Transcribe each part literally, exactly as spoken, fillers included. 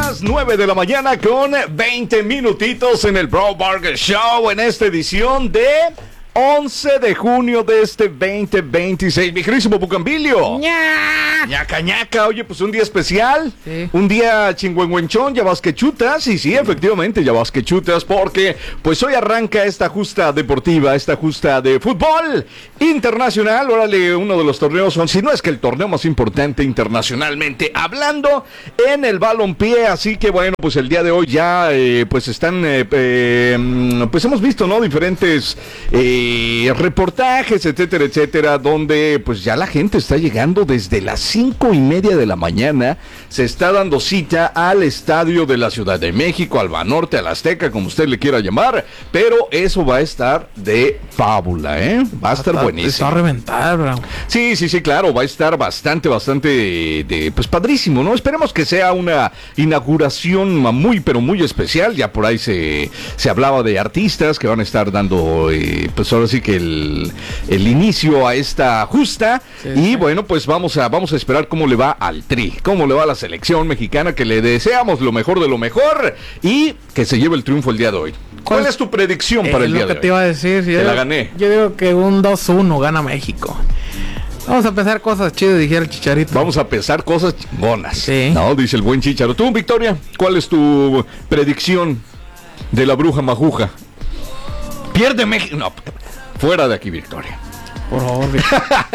las nueve de la mañana con veinte minutitos en el Bro Burger Show en esta edición de once de junio de este veinte veintiséis. Mi querísimo Bugambilio. ¡Ña! Ñaca, ñaca. Oye, pues un día especial. Sí. Un día chingüengüenchón, ya vas que chutas. Y sí, efectivamente, ya vas que chutas. Porque pues hoy arranca esta justa deportiva, esta justa de fútbol internacional. Órale, uno de los torneos, son, si no es que el torneo más importante internacionalmente hablando, en el balompié. Así que bueno, pues el día de hoy ya eh, pues están, eh, eh, pues hemos visto, ¿no? Diferentes eh, reportajes, etcétera, etcétera, donde pues ya la gente está llegando desde las cinco y media de la mañana. Se está dando cita al estadio de la Ciudad de México, al Banorte, al Azteca, como usted le quiera llamar. Pero eso va a estar de fábula, ¿eh? Va a estar Está, buenísimo. está a reventar, bro. Sí, sí, sí, claro, va a estar bastante, bastante, de, de, pues padrísimo, ¿no? Esperemos que sea una inauguración muy, pero muy especial. Ya por ahí se, se hablaba de artistas que van a estar dando, eh, pues ahora sí que el, el inicio a esta justa. Sí, y sí. bueno, pues vamos a, vamos a esperar cómo le va al Tri, cómo le va a la selección mexicana, que le deseamos lo mejor de lo mejor y que se lleve el triunfo el día de hoy. ¿Cuál es tu predicción Eh, para el lo día que de te hoy? iba a decir. Te yo la digo- gané. Yo digo que un dos uno gana México. Vamos a pensar cosas chidas, dijera el Chicharito. Vamos a pensar cosas chingonas. Sí. No, dice el buen Chicharo. Tú, Victoria, ¿cuál es tu predicción de la bruja majuja? Pierde México. No, fuera de aquí, Victoria. Por favor, Vic.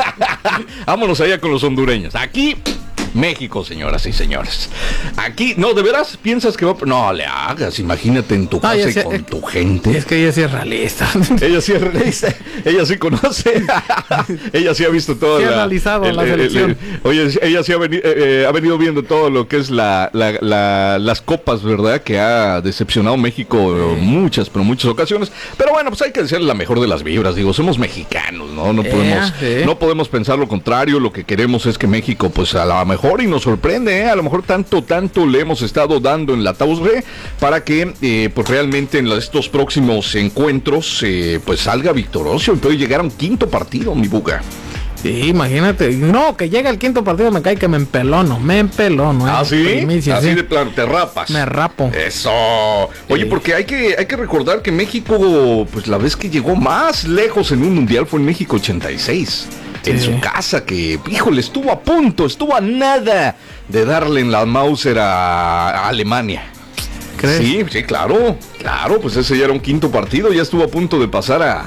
Vámonos allá con los hondureños. Aquí, México, señoras y señores. Aquí, no, ¿de veras piensas que va? No le hagas, imagínate en tu casa ya y sé, con es- tu gente. Es que ella sí es realista. Ella sí es realista, ella sí conoce, ella sí ha visto todo. Sí ha analizado la selección. Oye, ella sí ha, veni- eh, eh, ha venido viendo todo lo que es la, la, la- las copas, ¿verdad? Que ha decepcionado México en muchas, pero muchas ocasiones. Pero bueno, pues hay que decirle la mejor de las vibras. Digo, somos mexicanos, ¿no? No Eh, podemos, sí. no podemos pensar lo contrario. Lo que queremos es que México, pues a lo mejor, y nos sorprende, ¿eh? A lo mejor tanto, tanto le hemos estado dando en la Tausre para que, eh, pues realmente en los- estos próximos encuentros, eh, pues salga victorioso y puede llegar a un quinto partido, mi buga. Sí, imagínate. No, que llega el quinto partido, me cae que me empelono. Me empelono. Ah, eh. sí, Primicia, así sí. de plano, te rapas. Me rapo. Eso. Oye, Sí. porque hay que, hay que recordar que México, pues la vez que llegó más lejos en un mundial fue en México ochenta y seis. En Sí. su casa, que, híjole, estuvo a punto, estuvo a nada de darle en la Mauser a, a Alemania. ¿Crees? Sí, sí, claro, claro, pues ese ya era un quinto partido, ya estuvo a punto de pasar a,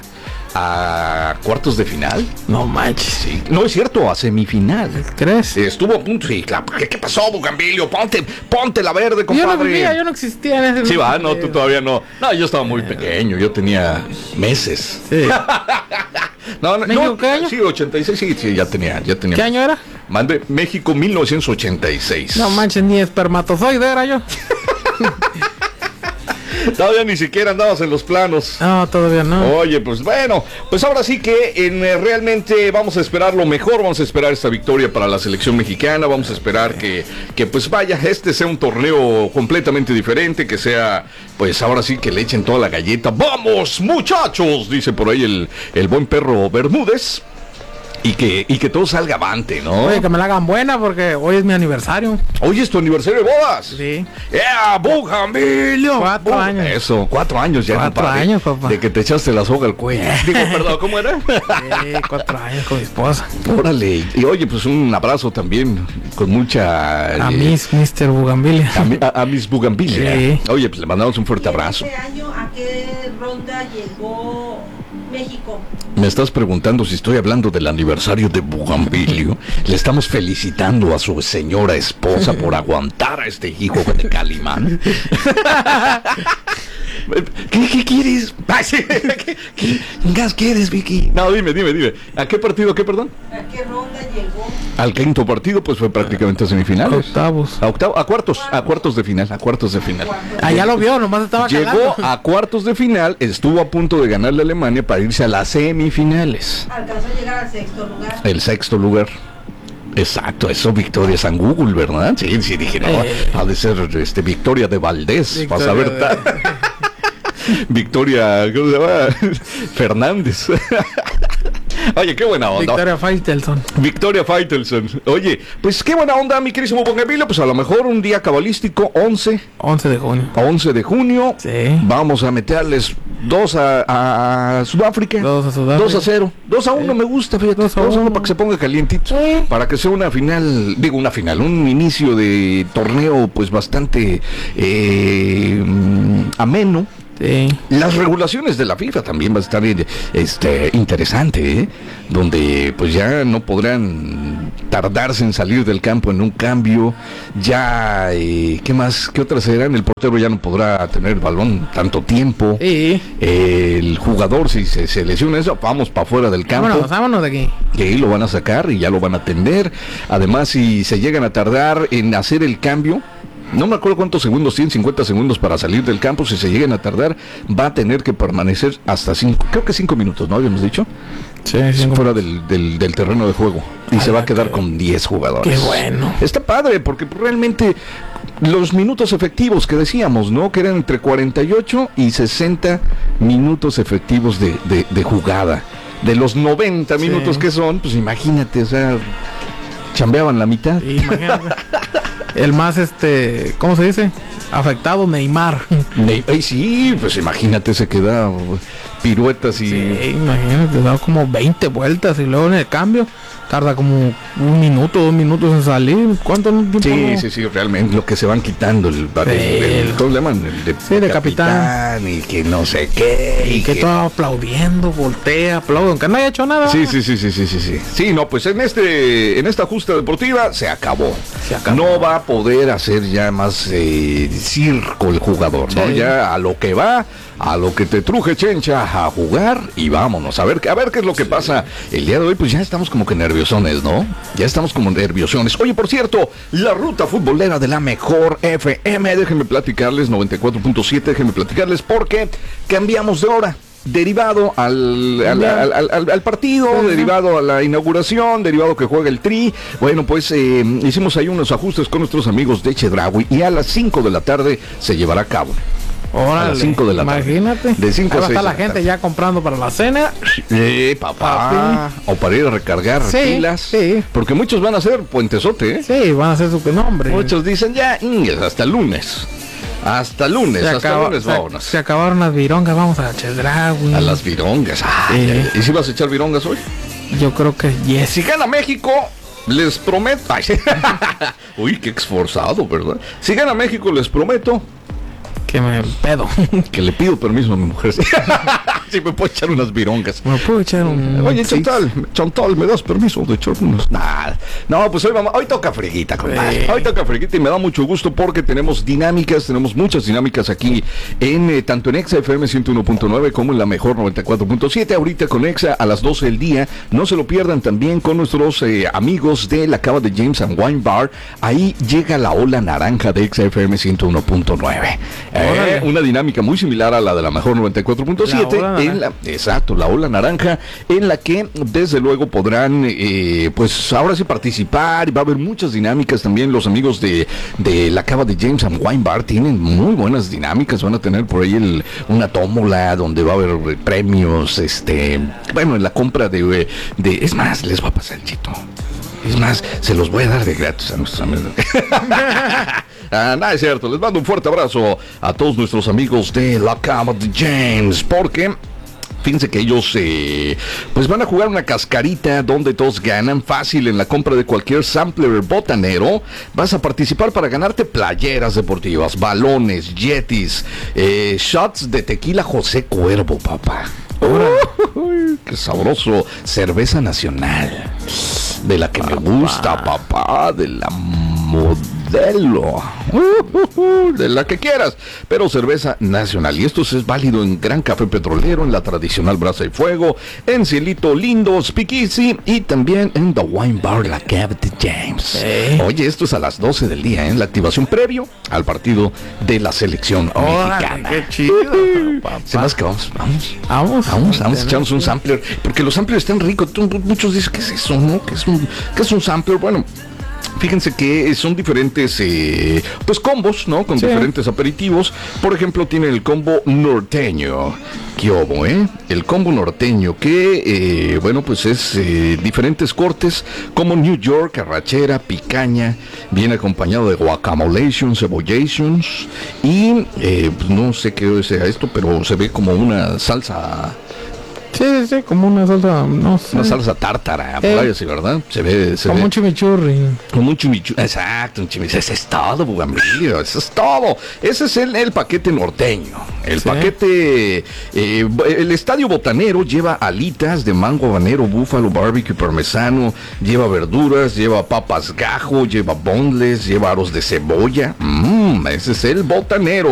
a cuartos de final. No manches. Sí, no es cierto, a semifinal. ¿Crees? Estuvo a punto, sí, claro. ¿Qué, qué pasó, Bugambilio? Ponte, ponte la verde, Yo no compadre. vivía, yo no existía en ese Sí, va, no, tú partido. todavía no. No, yo estaba muy pequeño, yo tenía meses. Sí. No, no, ¿México no, qué año? Sí, ochenta y seis, sí, sí, ya tenía, ya tenía. ¿Qué año era? Mande, México mil novecientos ochenta y seis. No manches, ni espermatozoide era yo. Todavía ni siquiera andabas en los planos. No, todavía no. Oye, pues bueno, pues ahora sí que en, eh, realmente vamos a esperar lo mejor, vamos a esperar esta victoria para la selección mexicana, vamos a esperar que, que pues vaya, este sea un torneo completamente diferente, que sea, pues ahora sí que le echen toda la galleta. ¡Vamos, muchachos! Dice por ahí el, el buen perro Bermúdez. Y que, y que todo salga avante, ¿no? Oye, que me la hagan buena porque hoy es mi aniversario. Hoy es tu aniversario de bodas. Sí. ¡Yeah, Bugambilio! Cuatro Bu- años. Eso, cuatro años ya, Cuatro compadre. años, papá. De que te echaste la soga al cuello. Digo, perdón, ¿cómo era? Sí, cuatro años con mi esposa. Órale. Y oye, pues un abrazo también con mucha... A eh, Miss mister Bugambilia. A, mi- a- a mis Bugambilia. Sí. Oye, pues le mandamos un fuerte abrazo. ¿Este año a qué ronda llegó México? Me estás preguntando si estoy hablando del aniversario de Bugambilio. Le estamos felicitando a su señora esposa por aguantar a este hijo de Calimán. ¿Qué, qué quieres? Ay, sí. ¿Qué, qué gas quieres, Vicky? No, dime, dime, dime. ¿A qué partido, qué, perdón? ¿A qué ronda llegó? Al quinto partido, pues fue prácticamente a semifinales. Octavos. A octavo, a cuartos, a cuartos de final, a cuartos de final. Ah, ya lo vio, nomás estaba Llegó calando. a cuartos de final, estuvo a punto de ganarle a Alemania para irse a las semifinales. Alcanzó a llegar al sexto lugar. El sexto lugar. Exacto, eso Victoria San Google, ¿verdad? Sí, sí, dije, no, Eh. ha de ser este, Victoria de Valdés, Victoria vas a ver. de- ta- Victoria, ¿cómo se llama? Fernández. Oye, qué buena onda. Victoria Faitelson. Victoria Faitelson. Oye, pues qué buena onda, mi querísimo Bongavilo. Pues a lo mejor un día cabalístico, once. once de junio. once de junio. Sí. Vamos a meterles dos a, a Sudáfrica. Dos a Sudáfrica. dos a cero. dos a uno me gusta, fíjate. dos a uno para que se ponga calientito. Sí. Para que sea una final, digo una final, un inicio de torneo pues bastante eh, ameno. Sí. Las regulaciones de la FIFA también va a estar este, interesante, ¿eh? Donde pues ya no podrán tardarse en salir del campo en un cambio, ya, eh, ¿qué más? ¿Qué otras serán? El portero ya no podrá tener el balón tanto tiempo, Sí. eh, el jugador si se, se lesiona eso, vamos para afuera del campo. Vámonos, vámonos de aquí. Que ahí lo van a sacar y ya lo van a atender. Además, si se llegan a tardar en hacer el cambio, no me acuerdo cuántos segundos, ciento cincuenta segundos para salir del campo, si se llegan a tardar, va a tener que permanecer hasta cinco, creo que cinco minutos, ¿no habíamos dicho? Sí, sí. Fuera del, del, del terreno de juego. Y Ay, se va a qué quedar bueno. con diez jugadores. Qué bueno. Está padre, porque realmente los minutos efectivos que decíamos, ¿no? Que eran entre cuarenta y ocho y sesenta minutos efectivos de, de, de jugada. De los noventa Sí. minutos que son, pues imagínate, o sea, chambeaban la mitad. Sí, imagínate. El más, este, ¿cómo se dice? Afectado, Neymar. Ne- Ay, sí, pues imagínate, se queda uh, piruetas y... Sí, imagínate, da como veinte vueltas y luego en el cambio tarda como un minuto, dos minutos en salir. ¿Cuánto tiempo? Sí, no? sí, sí, realmente lo que se van quitando, el, el, el- ¿cómo le llaman? El de, Sí, de capitán. y que no sé qué. Y que que- todo aplaudiendo, voltea, aplaude, aunque no haya hecho nada. Sí, sí, sí, sí, sí, sí, sí. Sí, no, pues en este, en esta justa deportiva se acabó. Se acabó. No va a poder hacer ya más eh, circo el jugador, ¿no? Sí. Ya a lo que va, a lo que te truje, Chencha, a jugar y vámonos. A ver, a ver qué es lo que pasa el día de hoy. Pues ya estamos como que nerviosones, ¿no? Ya estamos como nerviosones. Oye, por cierto, la ruta futbolera de la mejor F M, déjenme platicarles, noventa y cuatro punto siete, déjenme platicarles porque cambiamos de hora. Derivado al, al, al, al, al- al partido, Ajá. derivado a la inauguración, derivado que juega el Tri. Bueno, pues eh, hicimos ahí unos ajustes con nuestros amigos de Chedraui y a las cinco de la tarde se llevará a cabo. Órale, a las cinco de la tarde. imagínate. De cinco Ahí a va a seis estar la de la gente tarde. ya comprando para la cena. Eh, papá. O para ir a recargar Sí, pilas. sí. Porque muchos van a hacer puentesote, ¿eh? Sí, van a hacer su nombre. Muchos dicen ya, "Ingues, hasta el lunes. Hasta lunes, se, hasta acaba- lunes, se- vámonos. se acabaron las virongas, vamos a Chedraui. A las virongas. Ay, Sí. ay, ay. ¿Y si vas a echar virongas hoy? Yo creo que yes. Si gana México, les prometo. Ay, sí. Uy, qué esforzado, ¿verdad? Si gana México, les prometo Que me pedo. que le pido permiso a mi mujer. Si me puedo echar unas virongas. Me puedo echar un. Oye, sí. Chantal, Chantal, ¿me das permiso de echar unos? Nah. No, pues hoy vamos, hoy toca friguita, compadre. Sí. Hoy toca friguita y me da mucho gusto porque tenemos dinámicas, tenemos muchas dinámicas aquí en eh, tanto en Exa F M ciento uno punto nueve como en la mejor noventa y cuatro punto siete. Ahorita con Exa a las doce del día. No se lo pierdan también con nuestros eh, amigos de la cava de James and Wine Bar. Ahí llega la ola naranja de Exa F M ciento uno punto nueve. Eh, Órale. una dinámica muy similar a la de la mejor noventa y cuatro punto siete. La ola En la, exacto, la ola naranja, en la que desde luego podrán, eh, pues ahora sí participar, y va a haber muchas dinámicas también. Los amigos de, de la cava de James and Wine Bar tienen muy buenas dinámicas, van a tener por ahí el, una tómbola donde va a haber eh, premios, este, bueno, en la compra de, eh, de, es más, les va a pasar el chito. Es más, se los voy a dar de gratis a nuestros amigos. Ah, nada, es cierto. Les mando un fuerte abrazo a todos nuestros amigos de la cama de James, porque fíjense que ellos eh, pues van a jugar una cascarita donde todos ganan fácil en la compra de cualquier sampler botanero. Vas a participar para ganarte playeras deportivas, balones, yetis, eh, shots de tequila José Cuervo, papá. Uy, qué sabroso. Cerveza nacional. De la que me gusta, papá. De la modelo. De la que quieras. Pero cerveza nacional. Y esto es válido en Gran Café Petrolero, en la tradicional Brasa y Fuego, en Cielito Lindo, Speakeasy y también en The Wine Bar La Cava de James. Sí. Oye, esto es a las doce del día, en la activación previo al partido de la selección Órale, mexicana. qué chido, papá. Se más que vamos, vamos. Vamos. Vamos, vamos, Tenemos echamos un que- sampler, porque los samplers están ricos. Tú- Muchos dicen, ¿qué es eso, no? ¿Qué es un, qué es un sampler? Bueno, Fíjense que son diferentes, eh, pues combos, ¿no? Con sí. diferentes aperitivos. Por ejemplo, tiene el combo norteño. ¿Qué obo, eh? El combo norteño, que, eh, bueno, pues es eh, diferentes cortes, como New York, arrachera, picaña, viene acompañado de guacamolation, cebollations, y eh, pues no sé qué sea esto, pero se ve como una salsa... Sí, sí, sí, como una salsa, no sé. Una salsa tártara, Eh, por ahí así, ¿verdad? Se ve, se como ve. un chimichurri. Como un chimichurri. Exacto, un chimichurri. Eso es todo, Bugambilio. Eso es todo. Ese es el, el paquete norteño. El Sí. paquete. Eh, el estadio botanero lleva alitas de mango habanero, búfalo, barbecue parmesano. Lleva verduras, lleva papas gajo, lleva boneless, lleva aros de cebolla. Mmm, ese es el botanero.